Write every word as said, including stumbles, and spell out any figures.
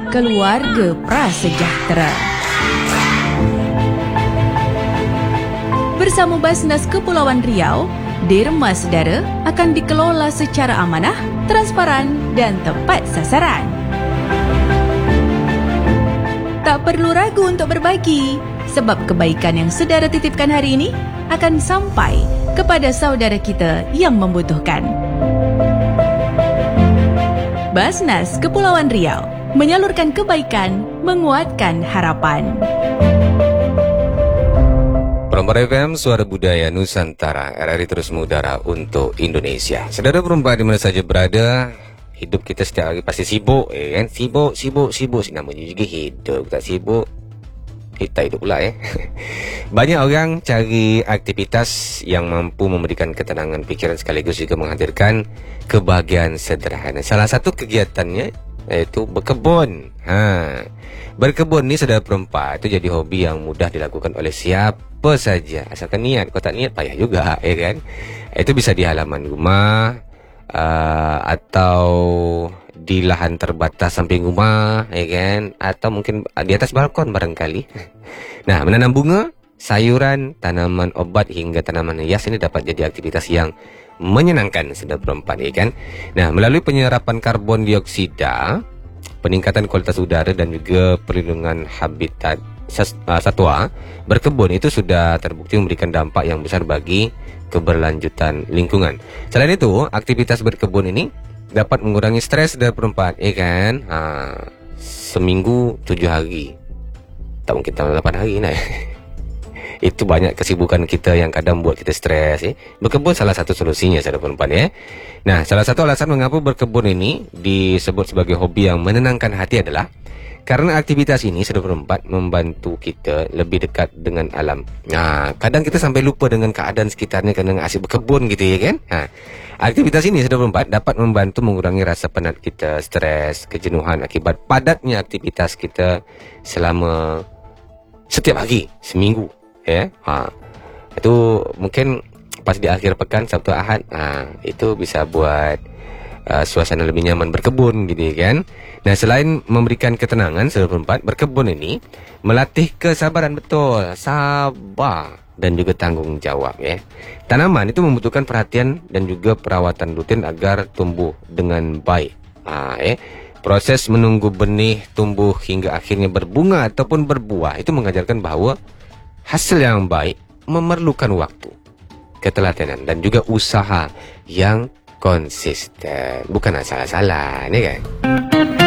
Keluarga Prasejahtera. Bersama Basnas Kepulauan Riau, derma sedara akan dikelola secara amanah, transparan dan tepat sasaran. Tak perlu ragu untuk berbagi, sebab kebaikan yang sedara titipkan hari ini akan sampai kepada saudara kita yang membutuhkan. Basnas Kepulauan Riau, menyalurkan kebaikan, menguatkan harapan. Perempuan F M, Suara Budaya Nusantara, R R I terus mengudara untuk Indonesia. Saudara perempuan di mana saja berada, hidup kita setiap hari pasti sibuk, eh, kan? Sibuk, sibuk, sibuk. Namanya juga hidup, tak sibuk, kita hidup pula, eh. Banyak orang cari aktivitas yang mampu memberikan ketenangan pikiran sekaligus juga menghadirkan kebahagiaan sederhana. Salah satu kegiatannya yaitu berkebun. Ha. Berkebun ni saudara perempuan itu jadi hobi yang mudah dilakukan oleh siapa saja, asalkan niat. Kalau tak niat payah juga, ya kan? Itu bisa di halaman rumah uh, atau di lahan terbatas samping rumah, ya kan? Atau mungkin di atas balkon barangkali. Nah, menanam bunga, sayuran, tanaman obat hingga tanaman hias ini dapat jadi aktivitas yang menyenangkan saudara perempuan, ya kan? Nah, melalui penyerapan karbon dioksida, peningkatan kualitas udara dan juga perlindungan habitat satwa, berkebun itu sudah terbukti memberikan dampak yang besar bagi keberlanjutan lingkungan. Selain itu, aktivitas berkebun ini dapat mengurangi stres saudara perempuan, ya kan? Ha, seminggu tujuh hari, tak mungkin tambah delapan hari nah. Itu banyak kesibukan kita yang kadang buat kita stres, eh. Berkebun salah satu solusinya saudara perempuan, ya. Nah, salah satu alasan mengapa berkebun ini disebut sebagai hobi yang menenangkan hati adalah karena aktivitas ini saudara perempuan membantu kita lebih dekat dengan alam. Nah, kadang kita sampai lupa dengan keadaan sekitarnya kadang asyik berkebun gitu, ya kan? Nah, aktivitas ini saudara perempuan dapat membantu mengurangi rasa penat kita, stres, kejenuhan akibat padatnya aktivitas kita selama setiap hari seminggu. Ya, ha. Itu mungkin pas di akhir pekan Sabtu Ahad, ha, itu bisa buat uh, suasana lebih nyaman berkebun gitu, kan? Nah, selain memberikan ketenangan saudara perempuan, berkebun ini melatih kesabaran, betul, sabar dan juga tanggung jawab, ya. Tanaman itu membutuhkan perhatian dan juga perawatan rutin agar tumbuh dengan baik. Ha, eh. Proses menunggu benih tumbuh hingga akhirnya berbunga ataupun berbuah itu mengajarkan bahwa hasil yang baik memerlukan waktu, ketelatenan dan juga usaha yang konsisten. Bukan asal-asalan, ya kan?